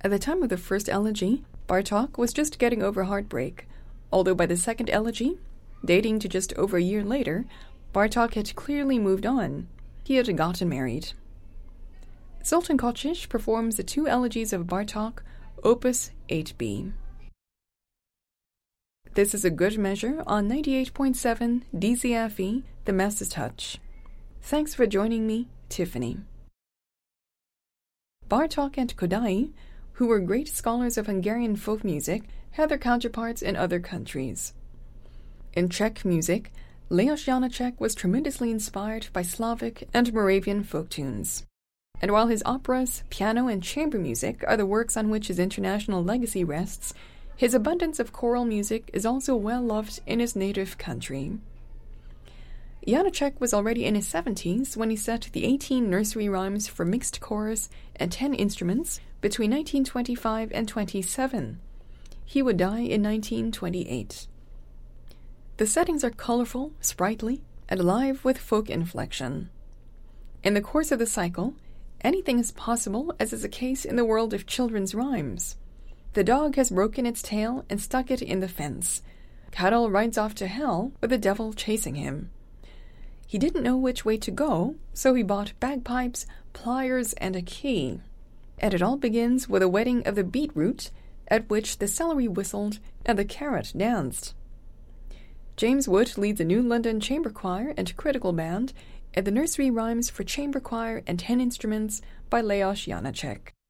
At the time of the first elegy, Bartók was just getting over heartbreak, although by the second elegy, dating to just over a year later, Bartók had clearly moved on. He had gotten married. Zoltán Kočiš performs the two elegies of Bartók, Opus 8b. This is a good measure on 98.7 DZFE, The Master's Touch. Thanks for joining me, Tiffany. Bartók and Kodály, who were great scholars of Hungarian folk music, had their counterparts in other countries. In Czech music, Leoš Janáček was tremendously inspired by Slavic and Moravian folk tunes. And while his operas, piano, and chamber music are the works on which his international legacy rests, his abundance of choral music is also well loved in his native country. Janáček was already in his 70s when he set the 18 nursery rhymes for mixed chorus and 10 instruments between 1925 and 27. He would die in 1928. The settings are colorful, sprightly, and alive with folk inflection. In the course of the cycle, anything is possible, as is the case in the world of children's rhymes. The dog has broken its tail and stuck it in the fence. Karol rides off to hell with the devil chasing him. He didn't know which way to go, so he bought bagpipes, pliers, and a key. And it all begins with a wedding of the beetroot, at which the celery whistled and the carrot danced. James Wood leads a New London chamber choir and critical band, and the nursery rhymes for chamber choir and 10 instruments by Leoš Janáček.